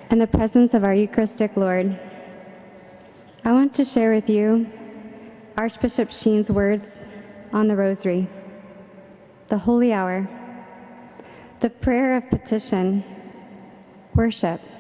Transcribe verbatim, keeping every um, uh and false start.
and the presence of our Eucharistic Lord, I want to share with you Archbishop Sheen's words on the Rosary, the Holy Hour, the prayer of petition, worship,